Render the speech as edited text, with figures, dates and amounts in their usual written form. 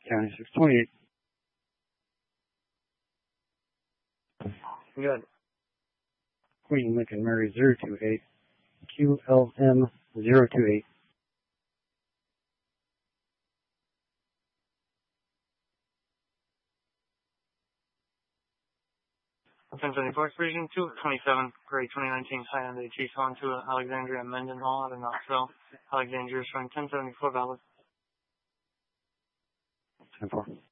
County 628. Good. Queen Lincoln Mary 028. QLM 028. 1074 Expedition 227, grade 2019, Hyundai Tucson to Alexandria Mendenhall out of Knoxville. Alexandria showing 1074 valid. 10-4.